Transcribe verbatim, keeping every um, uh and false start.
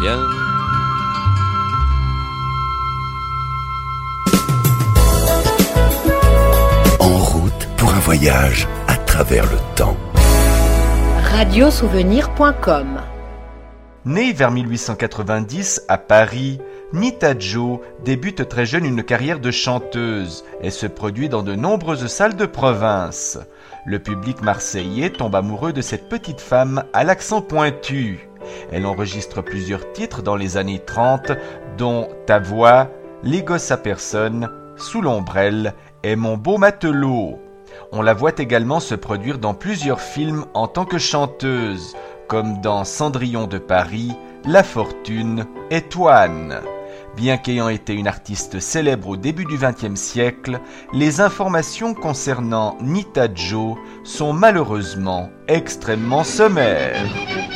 bien. En route pour un voyage à travers le temps. radio souvenir point com. Née vers mille huit cent quatre-vingt-dix à Paris, Nita Jo débute très jeune une carrière de chanteuse et se produit dans de nombreuses salles de province. Le public marseillais tombe amoureux de cette petite femme à l'accent pointu. Elle enregistre plusieurs titres dans les années trente, dont Ta voix, Les gosses à personne, Sous l'ombrelle et Mon beau matelot. On la voit également se produire dans plusieurs films en tant que chanteuse, comme dans Cendrillon de Paris, La Fortune et Toine. Bien qu'ayant été une artiste célèbre au début du vingtième siècle, les informations concernant Nita Jo sont malheureusement extrêmement sommaires.